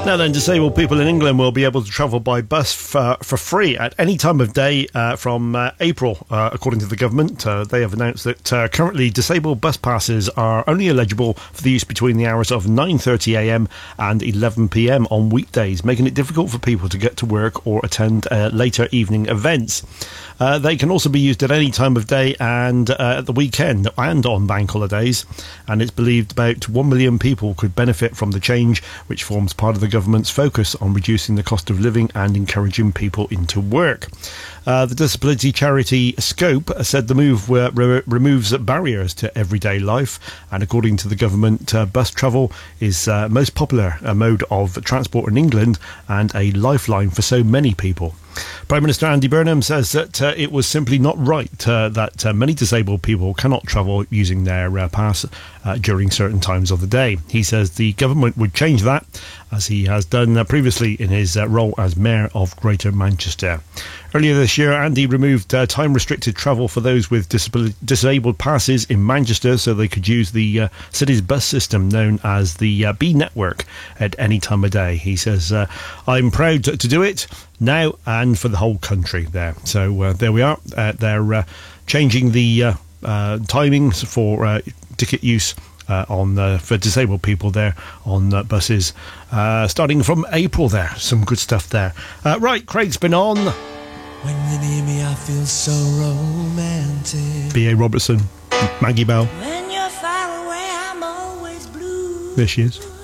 Now then, disabled people in England will be able to travel by bus for free at any time of day from April, according to the government. They have announced that currently disabled bus passes are only eligible for the use between the hours of 9:30am and 11pm on weekdays, making it difficult for people to get to work or attend later evening events. They can also be used at any time of day and at the weekend and on bank holidays, and it's believed about 1 million people could benefit from the change, which forms part of the government's focus on reducing the cost of living and encouraging people into work. The disability charity Scope said the move removes barriers to everyday life, and according to the government, bus travel is most popular mode of transport in England and a lifeline for so many people. Prime Minister Andy Burnham says that it was simply not right that many disabled people cannot travel using their pass during certain times of the day. He says the government would change that, as he has done previously in his role as Mayor of Greater Manchester. Earlier this year, Andy removed time-restricted travel for those with disabled passes in Manchester so they could use the city's bus system known as the B Network at any time of day. He says, I'm proud to do it now and for the whole country there. So there we are. They're changing the timings for ticket use for disabled people there on buses starting from April there. Some good stuff there. Right, Craig's been on. When you need me, I feel so romantic. B.A. Robertson, Maggie Bell. When you're far away, I'm always blue. There she is.